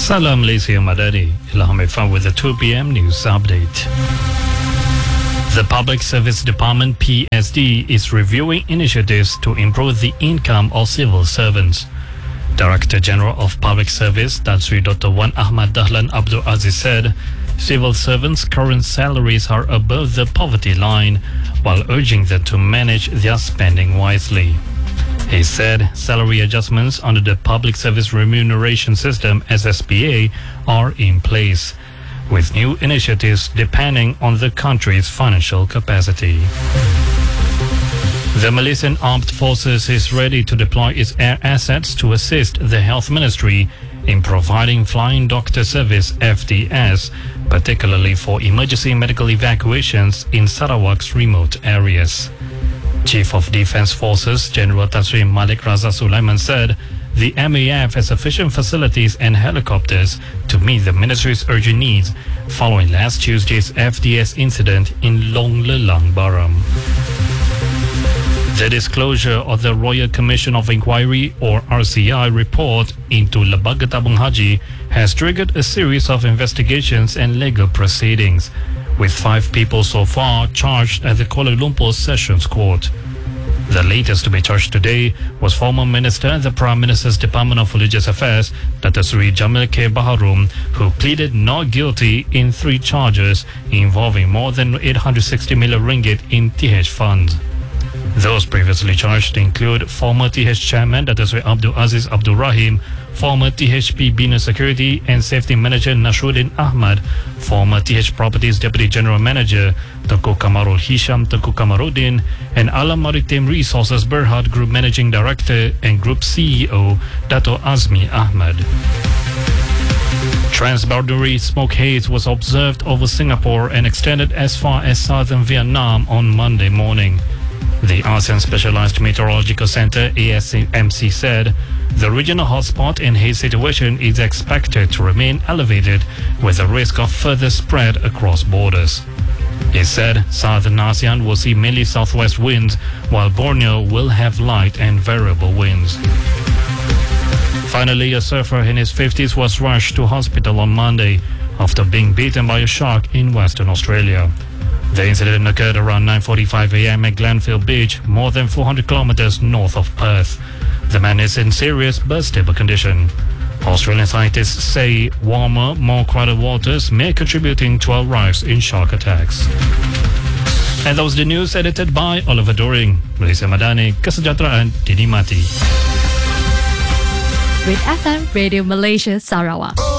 Salam Malaysia Madani. Ilham Fan with the 2 p.m. news update. The Public Service Department PSD is reviewing initiatives to improve the income of civil servants. Director General of Public Service, Tan Sri Dr. Wan Ahmad Dahlan Abdul Aziz said, civil servants' current salaries are above the poverty line, while urging them to manage their spending wisely. He said salary adjustments under the Public Service Remuneration System SSPA are in place, with new initiatives depending on the country's financial capacity. The Malaysian Armed Forces is ready to deploy its air assets to assist the Health Ministry in providing Flying Doctor Service FDS, particularly for emergency medical evacuations in Sarawak's remote areas. Chief of Defence Forces General Tan Sri Malik Raza Sulaiman said the MAF has sufficient facilities and helicopters to meet the ministry's urgent needs following last Tuesday's FDS incident in Long Lelang Baram. The disclosure of the Royal Commission of Inquiry or RCI report into Lembaga Tabung Haji has triggered a series of investigations and legal proceedings, with 5 people so far charged at the Kuala Lumpur Sessions Court. The latest to be charged today was former Minister at the Prime Minister's Department of Religious Affairs, Dato' Sri Jamil K. Baharum, who pleaded not guilty in 3 charges involving more than 860 million ringgit in TH funds. Those previously charged include former TH Chairman Dato' Sri Abdul Aziz Abdul Rahim, former THP Bina Security and Safety Manager Nasruddin Ahmad, former TH Properties Deputy General Manager Tengku Kamarul Hisham Tengku Kamaruddin, and Alam Maritime Resources Berhad Group Managing Director and Group CEO Dato' Azmi Ahmad. Transboundary smoke haze was observed over Singapore and extended as far as southern Vietnam on Monday morning. The ASEAN Specialized Meteorological Center ASMC said the regional hotspot and haze situation is expected to remain elevated with a risk of further spread across borders. It said southern ASEAN will see mainly southwest winds, while Borneo will have light and variable winds. Finally, a surfer in his 50s was rushed to hospital on Monday after being bitten by a shark in Western Australia. The incident occurred around 9:45 a.m. at Glenfield Beach, more than 400 kilometers north of Perth. The man is in serious but stable condition. Australian scientists say warmer, more crowded waters may contributing to a rise in shark attacks. And that was the news edited by Oliver Doring. Malaysia Madani, kesejahteraan dinikmati. Red FM Radio Malaysia Sarawak.